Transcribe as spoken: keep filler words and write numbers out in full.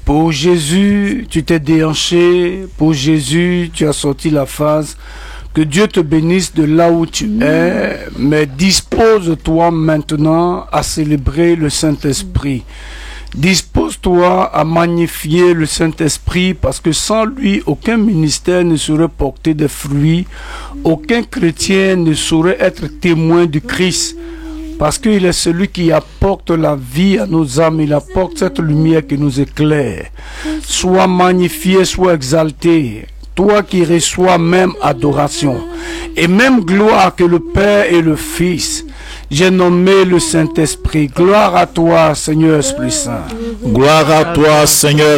Pour Jésus, tu t'es déhanché. Pour Jésus, tu as sorti la phase. Que Dieu te bénisse de là où tu es, mais dispose-toi maintenant à célébrer le Saint-Esprit. Dispose-toi à magnifier le Saint-Esprit parce que sans lui, aucun ministère ne saurait porter des fruits. Aucun chrétien ne saurait être témoin du Christ. Parce qu'il est celui qui apporte la vie à nos âmes, il apporte cette lumière qui nous éclaire. Sois magnifié, sois exalté, toi qui reçois même adoration, et même gloire que le Père et le Fils. J'ai nommé le Saint-Esprit. Gloire à toi, Seigneur Esprit Saint. Gloire à toi, Seigneur